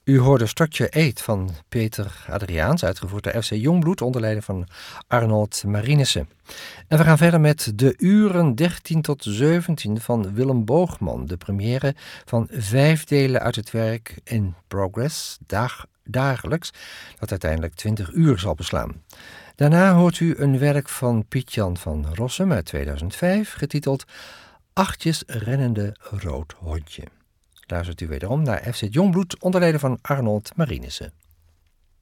U hoorde Structure 8 van Peter Adriaans, uitgevoerd door FC Jongbloed, onder leiding van Arnold Marinissen. En we gaan verder met de uren 13 tot 17 van Willem Boogman, de première van 5 delen uit het werk In Progress, dagelijks, dat uiteindelijk 20 uur zal beslaan. Daarna hoort u een werk van Piet-Jan van Rossum uit 2005, getiteld Achtjes rennende rood hondje. Luistert u wederom naar FC Jongbloed, onder leiding van Arnold Marinissen.